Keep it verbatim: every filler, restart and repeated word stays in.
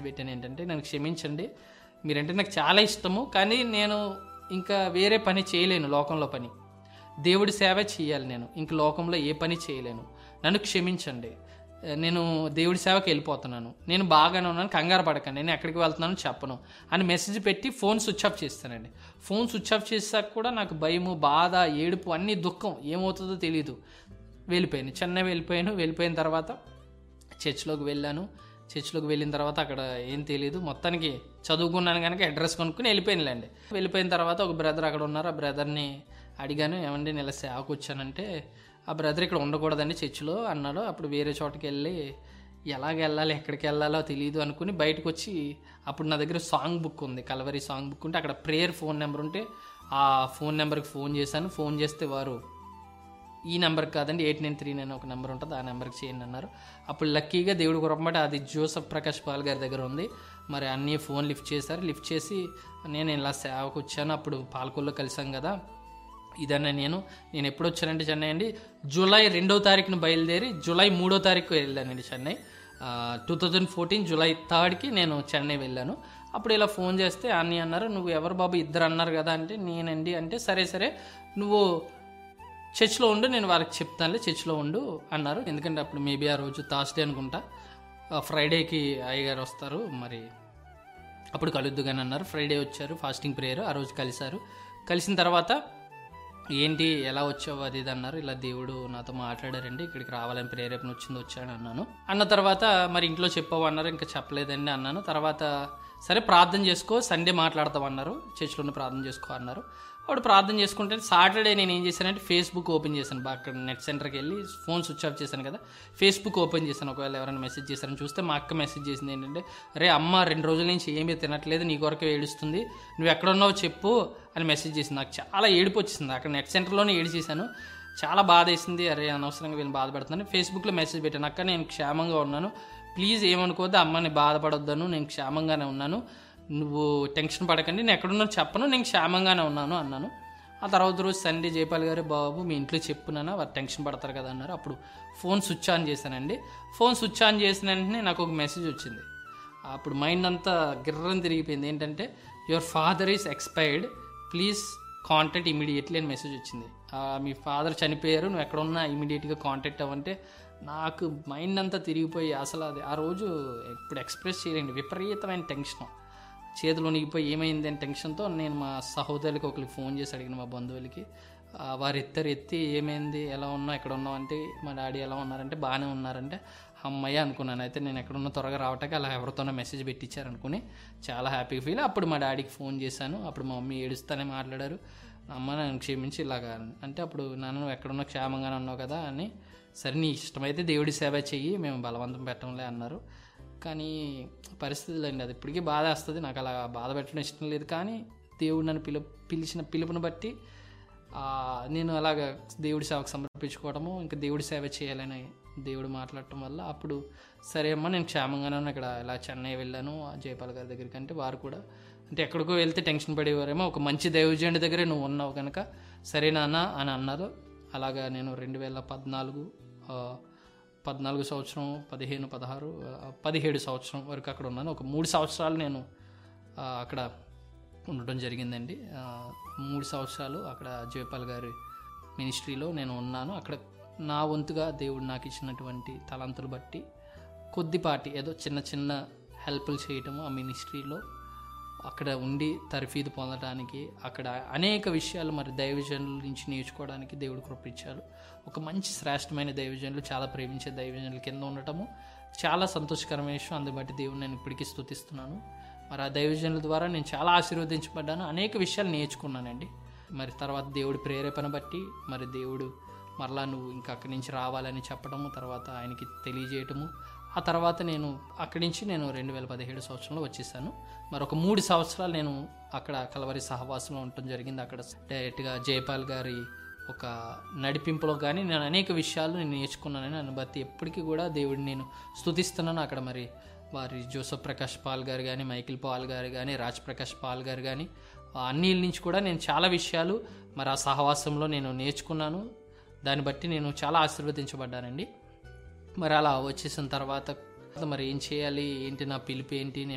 పెట్టాను ఏంటంటే, నన్ను క్షమించండి, మీరంటే నాకు చాలా ఇష్టము, కానీ నేను ఇంకా వేరే పని చేయలేను, లోకంలో పని దేవుడి సేవ చేయాలి, నేను ఇంక లోకంలో ఏ పని చేయలేను, నన్ను క్షమించండి, నేను దేవుడి సేవకి వెళ్ళిపోతున్నాను, నేను బాగానే ఉన్నాను, కంగారు పడకండి, నేను ఎక్కడికి వెళ్తున్నాను చెప్పను అని మెసేజ్ పెట్టి ఫోన్ స్విచ్ ఆఫ్ చేస్తానండి. ఫోన్ స్విచ్ ఆఫ్ చేసాక కూడా నాకు భయము, బాధ, ఏడుపు, అన్ని దుఃఖం, ఏమవుతుందో తెలియదు. వెళ్ళిపోయాను, చెన్నై వెళ్ళిపోయాను. వెళ్ళిపోయిన తర్వాత చర్చ్లోకి వెళ్ళాను. చర్చ్లోకి వెళ్ళిన తర్వాత అక్కడ ఏం తెలియదు, మొత్తానికి చదువుకున్నాను కనుక అడ్రస్ కొనుక్కుని వెళ్ళిపోయినలేండి. వెళ్ళిపోయిన తర్వాత ఒక బ్రదర్ అక్కడ ఉన్నారు, ఆ బ్రదర్ని అడిగాను, ఏమండి నేను ఇలా సేవకు వచ్చానంటే, ఆ బ్రదర్ ఇక్కడ ఉండకూడదండి చర్చిలో అన్నాడు. అప్పుడు వేరే చోటకి వెళ్ళి ఎలాగ వెళ్ళాలి, ఎక్కడికి వెళ్ళాలో తెలియదు అనుకుని బయటకు వచ్చి, అప్పుడు నా దగ్గర సాంగ్ బుక్ ఉంది, కల్వరీ సాంగ్ బుక్ ఉంటే అక్కడ ప్రేయర్ ఫోన్ నెంబర్ ఉంటే ఆ ఫోన్ నెంబర్కి ఫోన్ చేశాను. ఫోన్ చేస్తే వారు ఈ నెంబర్కి కాదండి, ఎయిట్ నైన్ త్రీ నైన్ ఒక నెంబర్ ఉంటుంది, ఆ నెంబర్కి చేయండి అన్నారు. అప్పుడు లక్కీగా దేవుడు కొరపమాట అది జోసఫ్ ప్రకాష్ పాల్ గారి దగ్గర ఉంది. మరి అన్నీ ఫోన్ లిఫ్ట్ చేశారు. లిఫ్ట్ చేసి నేను ఇలా సేవకు వచ్చాను, అప్పుడు పాలకొల్లో కలిసాం కదా, ఇదన్నా నేను నేను ఎప్పుడు వచ్చానంటే చెన్నై అండి, జూలై రెండో తారీఖున బయలుదేరి జూలై మూడో తారీఖు వెళ్ళానండి Chennai. Two thousand fourteen July థర్డ్కి నేను చెన్నై వెళ్ళాను. అప్పుడు ఇలా ఫోన్ చేస్తే అన్నీ అన్నారు, నువ్వు ఎవరు బాబు, ఇద్దరు అన్నారు కదా అంటే, నేనండి అంటే, సరే సరే నువ్వు చర్చ్లో ఉండు, నేను వాళ్ళకి చెప్తానులే, చర్చ్లో ఉండు అన్నారు. ఎందుకంటే అప్పుడు మేబీ ఆ రోజు థర్స్డే అనుకుంటా, ఫ్రైడేకి అయ్యగారు వస్తారు, మరి అప్పుడు కలుద్దుగాని అన్నారు. ఫ్రైడే వచ్చారు, ఫాస్టింగ్ ప్రేయర్ ఆ రోజు కలిశారు. కలిసిన తర్వాత ఏంటి ఎలా వచ్చావు అది ఇది అన్నారు. ఇలా దేవుడు నాతో మాట్లాడారండి, ఇక్కడికి రావాలని ప్రేరేపణ వచ్చింది, వచ్చాను అన్నాను. అన్న తర్వాత మరి ఇంట్లో చెప్పావు అన్నారు, ఇంకా చెప్పలేదండి అన్నాను. తర్వాత సరే ప్రార్థన చేసుకో, సండే మాట్లాడతావు అన్నారు, చర్చిలోనే ప్రార్థన చేసుకో అన్నారు. అప్పుడు ప్రార్థన చేసుకుంటే సాటర్డే నేను ఏం చేశానంటే ఫేస్బుక్ ఓపెన్ చేశాను. బాగా అక్కడ నెట్ సెంటర్కి వెళ్ళి ఫోన్ స్విచ్ ఆఫ్ చేశాను కదా, ఫేస్బుక్ ఓపెన్ చేశాను, ఒకవేళ ఎవరైనా మెసేజ్ చేశారని చూస్తే మా అక్క మెసేజ్ చేసింది ఏంటంటే, రే అమ్మ రెండు రోజుల నుంచి ఏమీ తినట్లేదు, నీ కొరకే ఏడుస్తుంది, నువ్వు ఎక్కడున్నావు చెప్పు అని మెసేజ్ చేసింది. నాకు చాలా ఏడుపు వచ్చింది, అక్కడ నెట్ సెంటర్లోనే ఏడు చేశాను, చాలా బాధ వేసింది. అరే అనవసరంగా వీళ్ళని బాధపడుతున్నాను. ఫేస్బుక్లో మెసేజ్ పెట్టాను, అక్క నేను క్షేమంగా ఉన్నాను, ప్లీజ్ ఏమనుకోవద్దు, అమ్మని బాధపడొద్దాను, నేను క్షేమంగానే ఉన్నాను, నువ్వు టెన్షన్ పడకండి, నేను ఎక్కడున్నా చెప్పను, నేను క్షేమంగానే ఉన్నాను అన్నాను. ఆ తర్వాత రోజు సండే జయపాల్ గారు, బాబు మీ ఇంట్లో చెప్పున్నానా, వారు టెన్షన్ పడతారు కదా అన్నారు. అప్పుడు ఫోన్ స్విచ్ ఆన్ చేశానండి. ఫోన్ స్విచ్ ఆన్ చేసిన వెంటనే నాకు ఒక మెసేజ్ వచ్చింది. అప్పుడు మైండ్ అంతా గిర్రం తిరిగిపోయింది. ఏంటంటే, your father is expired, please contact immediately అని మెసేజ్ వచ్చింది. మీ ఫాదర్ చనిపోయారు, నువ్వు ఎక్కడ ఉన్నా ఇమీడియట్గా కాంటాక్ట్ అవ్వంటే నాకు మైండ్ అంతా తిరిగిపోయి, అసలు అది ఆ రోజు ఇప్పుడు ఎక్స్ప్రెస్ చేయలేండి, విపరీతమైన టెన్షన్, చేతులు వణిగిపోయి ఏమైంది అని టెన్షన్తో నేను మా సహోదరులకి ఒకరికి ఫోన్ చేసి అడిగిన, మా బంధువులకి. వారు ఎత్తారు, ఎత్తి ఏమైంది, ఎలా ఉన్నావు, ఎక్కడ ఉన్నావు అంటే, మా డాడీ ఎలా ఉన్నారంటే బాగానే ఉన్నారంటే, అమ్మయ్య అనుకున్నాను. అయితే నేను ఎక్కడున్నా త్వరగా రావటానికి అలా ఎవరితోనో మెసేజ్ పెట్టించారు అనుకుని చాలా హ్యాపీగా ఫీల్. అప్పుడు మా డాడీకి ఫోన్ చేశాను. అప్పుడు మా మమ్మీ ఏడుస్తానే మాట్లాడారు, అమ్మ నన్ను క్షమించి ఇలాగా అంటే, అప్పుడు నాన్న నువ్వు ఎక్కడున్నా క్షేమంగానే ఉన్నావు కదా అని, సరే నీ ఇష్టమైతే దేవుడి సేవ చెయ్యి, మేము బలవంతం పెట్టంలే అన్నారు. కానీ పరిస్థితులు అండి, అది ఇప్పటికీ బాధ వస్తుంది, నాకు అలా బాధ పెట్టడం ఇష్టం లేదు. కానీ దేవుడు నన్ను పిలు పిలిచిన పిలుపుని బట్టి నేను అలాగ దేవుడి సేవకు సమర్పించుకోవడము, ఇంకా దేవుడి సేవ చేయాలని దేవుడు మాట్లాడటం వల్ల అప్పుడు సరే అమ్మ నేను క్షేమంగానే ఇక్కడ ఇలా చెన్నై వెళ్ళాను జయపాల్ గారి దగ్గరికి అంటే, వారు కూడా అంటే ఎక్కడికో వెళ్తే టెన్షన్ పడేవారేమో, ఒక మంచి దైవజనుడి దగ్గరే నువ్వు ఉన్నావు కనుక సరే నాన్న అని అన్నారు. అలాగా నేను రెండు వేల పద్నాలుగు పద్నాలుగు సంవత్సరం పదిహేను పదహారు పదిహేడు సంవత్సరం వరకు అక్కడ ఉన్నాను. ఒక మూడు సంవత్సరాలు నేను అక్కడ ఉండటం జరిగిందండి. మూడు సంవత్సరాలు అక్కడ జయపాల్ గారి మినిస్ట్రీలో నేను ఉన్నాను. అక్కడ నా వంతుగా దేవుడు నాకు ఇచ్చినటువంటి తలంతులు బట్టి కొద్దిపాటి ఏదో చిన్న చిన్న హెల్ప్లు చేయటము ఆ మినిస్ట్రీలో అక్కడ ఉండి తర్ఫీదు పొందడానికి, అక్కడ అనేక విషయాలు మరి దైవజనుల నుంచి నేర్చుకోవడానికి దేవుడు కృపించారు. ఒక మంచి శ్రేష్టమైన దైవజనులు, చాలా ప్రేమించే దైవజనుల కింద ఉండటము చాలా సంతోషకరమైన విషయం. అందుని బట్టి దేవుడు నేను ఇప్పటికీ స్తుతిస్తున్నాను. మరి ఆ దైవజనుల ద్వారా నేను చాలా ఆశీర్వదించబడ్డాను, అనేక విషయాలు నేర్చుకున్నానండి. మరి తర్వాత దేవుడి ప్రేరేపణ బట్టి మరి దేవుడు మరలా నువ్వు ఇంకా అక్కడి నుంచి రావాలని చెప్పడము, తర్వాత ఆయనకి తెలియజేయటము, ఆ తర్వాత నేను అక్కడి నుంచి నేను రెండు వేల పదిహేడు సంవత్సరంలో వచ్చేసాను. మరి ఒక మూడు సంవత్సరాలు నేను అక్కడ కల్వరి సహవాసంలో ఉండటం జరిగింది. అక్కడ డైరెక్ట్గా జయపాల్ గారి ఒక నడిపింపులో కానీ నేను అనేక విషయాలు నేను నేర్చుకున్నానని నన్ను బట్టి ఎప్పటికీ కూడా దేవుడిని నేను స్తుతిస్తున్నాను. అక్కడ మరి వారి జోసఫ్ ప్రకాష్ పాల్ గారు కానీ, మైకిల్ పాల్ గారు కానీ, రాజ్ ప్రకాష్ పాల్ గారు కానీ, అన్నిల నుంచి కూడా నేను చాలా విషయాలు మరి ఆ సహవాసంలో నేను నేర్చుకున్నాను. దాన్ని బట్టి నేను చాలా ఆశీర్వదించబడ్డానండి. మరి అలా వచ్చేసిన తర్వాత మరి ఏం చేయాలి, ఏంటి నా పిలుపు ఏంటి,